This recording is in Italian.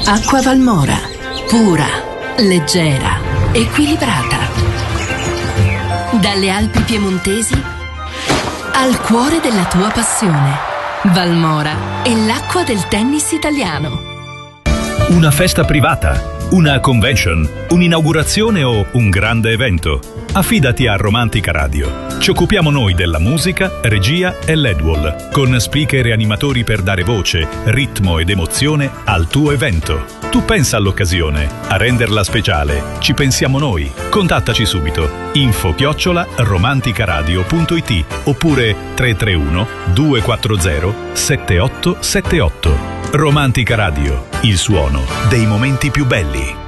Acqua Valmora, pura, leggera, equilibrata. Dalle Alpi piemontesi al cuore della tua passione. Valmora è l'acqua del tennis italiano. Una festa privata, una convention, un'inaugurazione o un grande evento? Affidati a Romantica Radio. Ci occupiamo noi della musica, regia e LED wall, con speaker e animatori per dare voce, ritmo ed emozione al tuo evento. Tu pensa all'occasione, a renderla speciale. Ci pensiamo noi. Contattaci subito. info@romanticaradio.it oppure 331 240 7878. Romantica Radio, il suono dei momenti più belli.